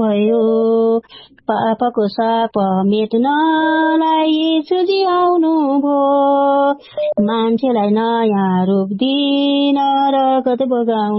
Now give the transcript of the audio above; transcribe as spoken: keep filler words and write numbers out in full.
भयो पापको साप मेट्नलाई यीशुजी आउनु भो मान्छेलाई नयाँ रूप दिन रगत बगाउनु